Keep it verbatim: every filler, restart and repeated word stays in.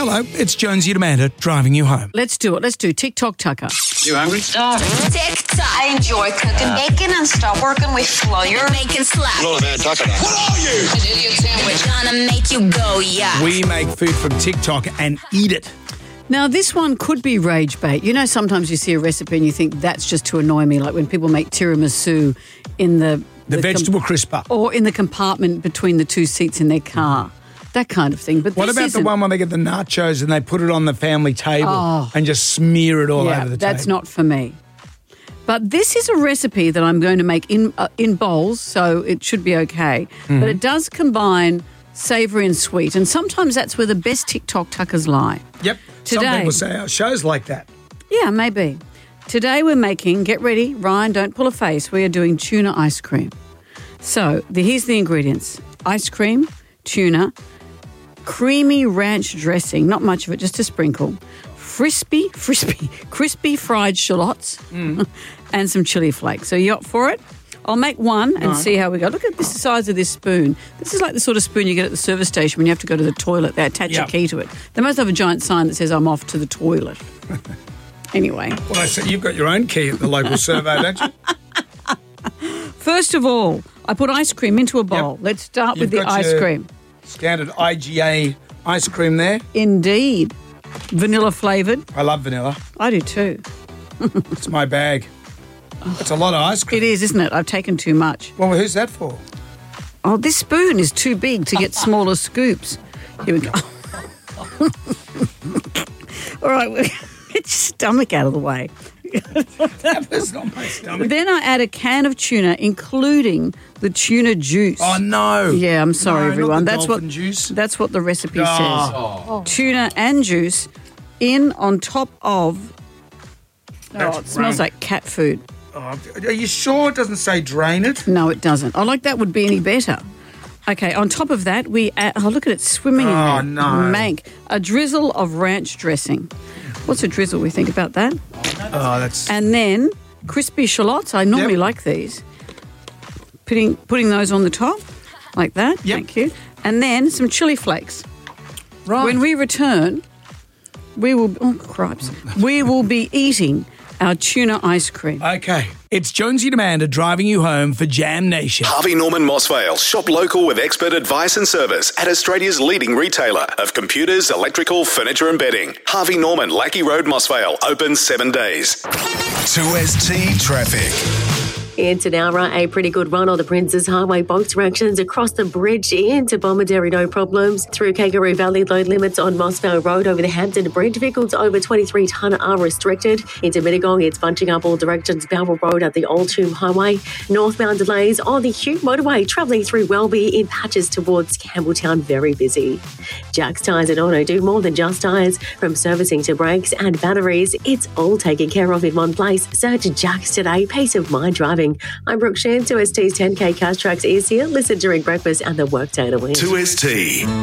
Hello, it's Jonesy and Amanda driving you home. Let's do it. Let's do TikTok Tucker. You hungry? Starving. TikTok. I enjoy cooking bacon and stop working with flour. Making slap. What man talking about? What are you? An idiot sandwich. Gonna make you go, yeah. We make food from TikTok and eat it. Now, this one could be rage bait. You know, sometimes you see a recipe and you think that's just to annoy me, like when people make tiramisu in the... The, the vegetable com- crisper. Or in the compartment between the two seats in their car. That kind of thing. But what this about isn't. the one where they get the nachos and they put it on the family table Oh. and just smear it all yeah, over the that's table? not for me. But this is a recipe that I'm going to make in uh, in bowls, so it should be okay. Mm-hmm. But it does combine savoury and sweet, and sometimes that's where the best TikTok tuckers lie. Yep. Some Today- people say our show's like that. Yeah, maybe. Today we're making, get ready, Ryan, don't pull a face, we are doing tuna ice cream. So the, here's the ingredients. Ice cream, tuna, creamy ranch dressing, not much of it, just a sprinkle, crispy, crispy, crispy fried shallots, Mm. and some chili flakes. So you up for it? I'll make one and Right. see how we go. Look at this, the size of this spoon. This is like the sort of spoon you get at the service station when you have to go to the toilet. They attach Yep. a key to it. They must have a giant sign that says, I'm off to the toilet. Anyway, Well, I said you've got your own key at the local survey, don't you? first of all, I put ice cream into a bowl. Yep. Let's start You've with the got ice your- cream. Standard I G A ice cream there. Indeed. Vanilla flavoured. I love vanilla. I do too. It's my bag. It's a lot of ice cream. It is, isn't it? I've taken too much. Well, who's that for? Oh, this spoon is too big to get smaller scoops. Here we go. All right, get your stomach out of the way. That was not my stomach. Then I add a can of tuna, including the tuna juice. Oh, no. Yeah, I'm sorry, No, not everyone. the That's dolphin what juice. That's what the recipe Oh. says. Tuna and juice in on top of. That's oh, it smells wrong. like cat food. Oh, are you sure it doesn't say drain it? No, it doesn't. Oh, like that would be any better. Okay, on top of that, we add, oh, look at it swimming in Oh, there. no. Mank. A drizzle of ranch dressing. What's a drizzle? We think about that. Oh, that's... And then crispy shallots. I normally Yep. like these. Putting putting those on the top, like that. Yep. Thank you. And then some chili flakes. right. When we return, we will... Oh, cripes. We will be eating our tuna ice cream. Okay. It's Jonesy and Amanda driving you home for Jam Nation. Harvey Norman Mossvale. Shop local with expert advice and service at Australia's leading retailer of computers, electrical, furniture and bedding. Harvey Norman, Lackey Road, Mossvale. Open seven days. two S T Traffic. In Tanara, a pretty good run on the Princes Highway. Both directions across the bridge into Bomaderry, no problems. Through Kangaroo Valley, load limits on Mossvale Road over the Hampton Bridge. Vehicles over twenty-three tonne are restricted. Into Mittagong, it's bunching up all directions. Bowral Road at the Old Tomb Highway. Northbound delays on the Hugh Motorway. Travelling through Welby in patches towards Campbelltown, very busy. Jack's Tyres and Auto do more than just tyres. From servicing to brakes and batteries, it's all taken care of in one place. Search Jack's today. Peace of mind driving. I'm Brooke Shan. two S T's ten K Cash Tracks is here. Listen during breakfast and the workday to win. two S T.